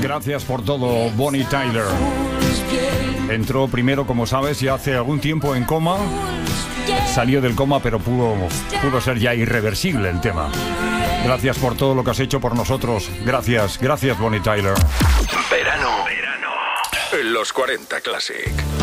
Gracias por todo, Bonnie Tyler. Entró primero, como sabes, ya hace algún tiempo en coma. Salió del coma, pero pudo ser ya irreversible el tema. Gracias por todo lo que has hecho por nosotros. Gracias, Bonnie Tyler. Verano. En los 40 Classic.